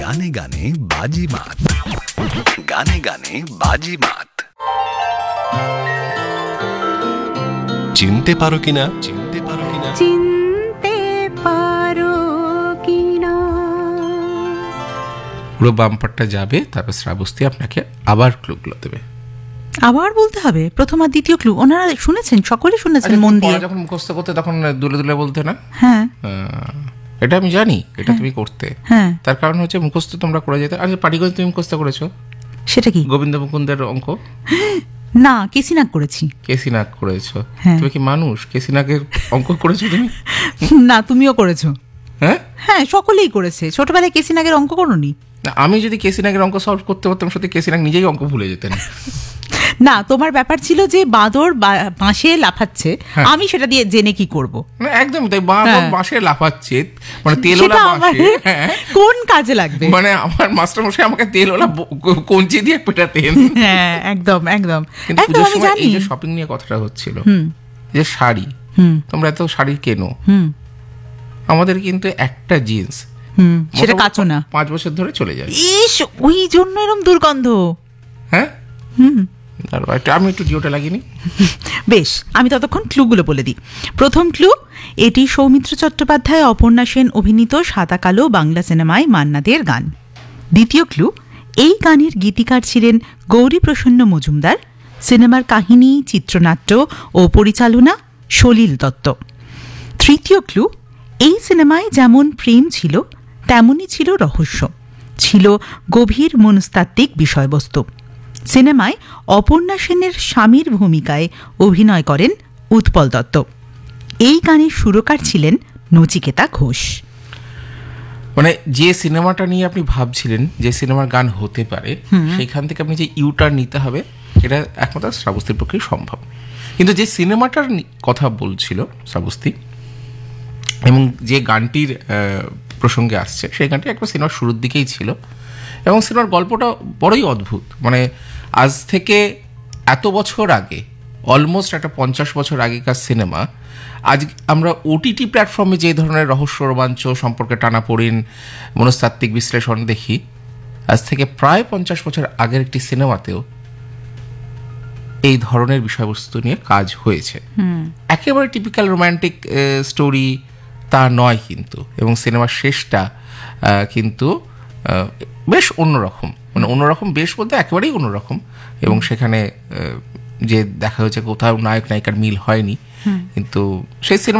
গানে গানে বাজিমাত, গানে গানে বাজিমাত। চিনতে পারো কিনা, চিনতে পারো কিনা, চিনতে পারো কিনা। পুরো বাম্পারটা যাবে, তারপর শ্রাবস্তী আপনাকে আবার ক্লুগুলো দেবে। আবার বলতে হবে প্রথম আর দ্বিতীয় ক্লু? ওনারা শুনেছেন, সকলে শুনেছেন মন দিয়ে। যখন মুখস্থ করতে তখন দুলে দুলে বলতে না? হ্যাঁ, এটা আমি জানি, এটা তুমি করতে। হ্যাঁ, তার কারণ হচ্ছে মুখস্থ তোমরা করে যেতে। আচ্ছা, পাটিগণিত তুমি মুখস্থ করেছো? সেটা কি? গোবিন্দ মুকুন্দের অঙ্ক? না, কেসিনাক করেছি। কেসিনাক করেছো? হ্যাঁ। তুমি কি মানুষ? কেসিনাকের অঙ্ক করেছো তুমি? না, তুমিও করেছো। হ্যাঁ হ্যাঁ, সকলেই করেছে। ছোটবেলায় কেসিনাকের অঙ্ক করোনি? না, আমি যদি কেসিনাকের অঙ্ক সলভ করতে পারতাম, সত্যি কেসিনাক নিজেই অঙ্ক ভুলে যেতেন। না, তোমার ব্যাপার ছিল যে বাঁদর বাঁশে লাফাচ্ছে, আমি সেটা দিয়ে জেনে কি করব। না, একদম তাই। বাঁশে লাফাচ্ছে, মানে তেলওয়ালা সেটা আমার বাঁশে। হ্যাঁ, কোন কাজে লাগবে? মানে আমার মাস্টার মশাই আমাকে তেলওয়ালা কঞ্চি দিয়ে পেটাতেন। হ্যাঁ, একদম একদম কিন্তু একদম, পুজোর আমি সময় জানি। এই যে শপিং নিয়ে কথাটা হচ্ছিল, যে শাড়ি, তোমরা এত শাড়ি কেনো, আমাদের কিন্তু একটা জিন্স সেটা কাচো না, 5 বছর ধরে চলে যায়। ইস, ওই জন্য এরকম দুর্গন্ধ। হ্যাঁ, আমি একটু ডিওটা লাগিনি। বেশ, আমি ততক্ষণ ক্লুগুলো বলে দিই। প্রথম ক্লু, এটি সৌমিত্র চট্টোপাধ্যায়, অপর্ণা সেন অভিনীত সাদা কালো বাংলা সিনেমায় মান্না দের গান। দ্বিতীয় ক্লু, এই গানের গীতিকার ছিলেন গৌরীপ্রসন্ন মজুমদার। সিনেমার কাহিনী, চিত্রনাট্য ও পরিচালনা সলিল দত্ত। তৃতীয় ক্লু, এই সিনেমায় যেমন প্রেম ছিল তেমনই ছিল রহস্য, ছিল গভীর মনস্তাত্ত্বিক বিষয়বস্তু। সিনেমায় অপর্ণা সেনের স্বামীর ভূমিকায় অভিনয় করেন উৎপল দত্ত। এই গানের সুরকার ছিলেন নচিকেতা ঘোষ। মানে যে সিনেমাটা নিয়ে আপনি ভাবছিলেন যে সিনেমার গান হতে পারে, সেইখান থেকে আপনি যে ইউটার্ন নিতে হবে, এটা একমাত্র শ্রাবস্তীর পক্ষেই সম্ভব। কিন্তু যে সিনেমাটার কথা বলছিল শ্রাবস্তী এবং যে গানটির প্রসঙ্গে আসছে, সেই গানটি একবার সিনেমার শুরুর দিকেই ছিল এবং সিনেমার গল্পটা বড়ই অদ্ভুত। মানে আজ থেকে এত বছর আগে, অলমোস্ট একটা 50 বছর আগেকার সিনেমা, আজ আমরা ওটিটি প্ল্যাটফর্মে যে ধরনের রহস্য, রোমাঞ্চ, সম্পর্কে টানাপোড়েন, মনস্তাত্ত্বিক বিশ্লেষণ দেখি, আজ থেকে প্রায় 50 বছর আগের একটি সিনেমাতেও এই ধরনের বিষয়বস্তু নিয়ে কাজ হয়েছে। একেবারে টিপিক্যাল রোম্যান্টিক স্টোরি তা নয় কিন্তু, এবং সিনেমার শেষটা কিন্তু বেশ অন্যরকম। মানে অন্যরকম বেশ বলতে একেবারেই অন্যরকম। এবং সেখানে যে দেখা হয়েছে কোথাও নায়ক নায়িকার মিল হয়নি, কিন্তু সেই সিনেমা